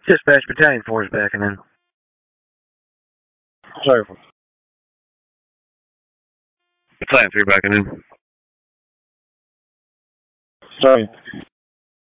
Dispatch Battalion 4 is backing in. Sorry. Battalion 3 backing in. Sorry.